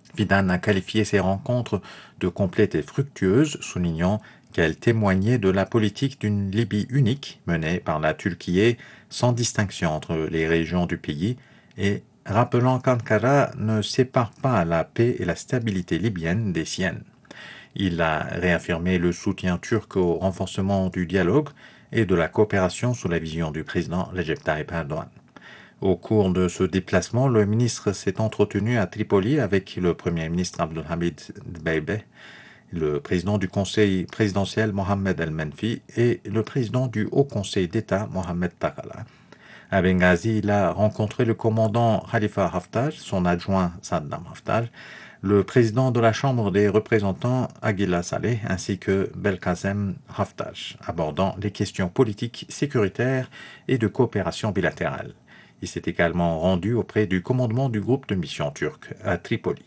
Fidan a qualifié ces rencontres de complètes et fructueuses, soulignant qu'elles témoignaient de la politique d'une Libye unique menée par la Turquie sans distinction entre les régions du pays et rappelant qu'Ankara ne sépare pas la paix et la stabilité libyenne des siennes. Il a réaffirmé le soutien turc au renforcement du dialogue et de la coopération sous la vision du président Recep Tayyip Erdogan. Au cours de ce déplacement, le ministre s'est entretenu à Tripoli avec le Premier ministre Abdulhamid Dbeibeh, le président du Conseil présidentiel Mohamed El-Menfi et le président du Haut Conseil d'État Mohamed Takala. À Benghazi, il a rencontré le commandant Khalifa Haftar, son adjoint Saddam Haftar, le président de la Chambre des représentants Aguila Saleh ainsi que Belkacem Haftar, abordant les questions politiques, sécuritaires et de coopération bilatérale. Il s'est également rendu auprès du commandement du groupe de mission turc à Tripoli.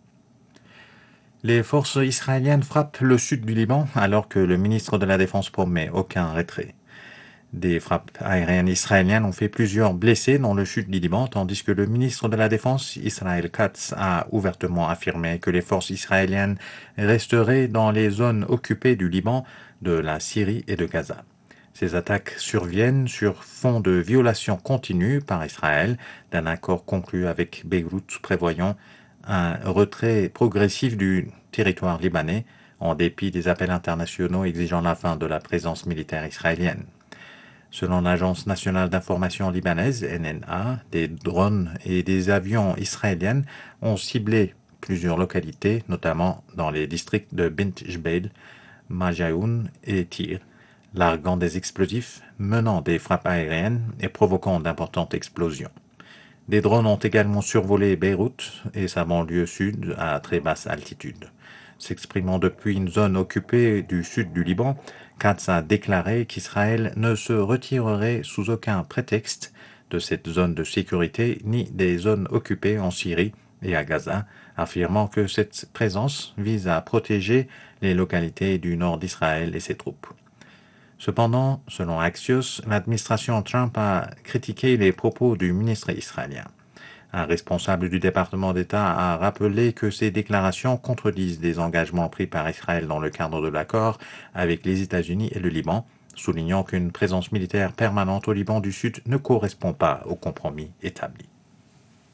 Les forces israéliennes frappent le sud du Liban alors que le ministre de la Défense promet aucun retrait. Des frappes aériennes israéliennes ont fait plusieurs blessés dans le sud du Liban, tandis que le ministre de la Défense, Israël Katz, a ouvertement affirmé que les forces israéliennes resteraient dans les zones occupées du Liban, de la Syrie et de Gaza. Ces attaques surviennent sur fond de violation continue par Israël d'un accord conclu avec Beyrouth prévoyant un retrait progressif du territoire libanais en dépit des appels internationaux exigeant la fin de la présence militaire israélienne. Selon l'Agence nationale d'information libanaise, NNA, des drones et des avions israéliens ont ciblé plusieurs localités, notamment dans les districts de Bint Jbeil, Majaoun et Tyr, larguant des explosifs, menant des frappes aériennes et provoquant d'importantes explosions. Des drones ont également survolé Beyrouth et sa banlieue sud à très basse altitude. S'exprimant depuis une zone occupée du sud du Liban, Katz a déclaré qu'Israël ne se retirerait sous aucun prétexte de cette zone de sécurité ni des zones occupées en Syrie et à Gaza, affirmant que cette présence vise à protéger les localités du nord d'Israël et ses troupes. Cependant, selon Axios, l'administration Trump a critiqué les propos du ministre israélien. Un responsable du département d'État a rappelé que ces déclarations contredisent des engagements pris par Israël dans le cadre de l'accord avec les États-Unis et le Liban, soulignant qu'une présence militaire permanente au Liban du Sud ne correspond pas au compromis établi.